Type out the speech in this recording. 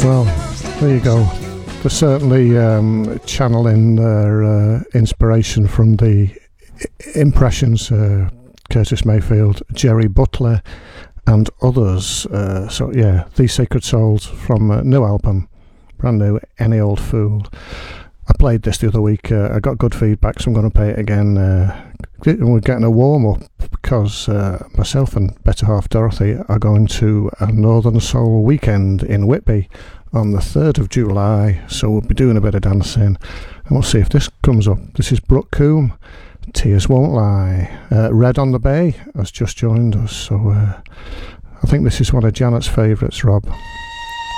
Well, there you go. They're certainly channeling their inspiration from the Impressions, Curtis Mayfield, Jerry Butler and others. So yeah, These Sacred Souls from a new album, brand new, Any Old Fool. I played this the other week. I got good feedback, so I'm going to play it again. We're getting a warm-up because myself and better half Dorothy are going to a Northern Soul weekend in Whitby on the 3rd of July, so we'll be doing a bit of dancing, and we'll see if this comes up. This is Brooke Coombe, Tears Won't Lie. Red on the Bay has just joined us, so I think this is one of Janet's favourites, Rob.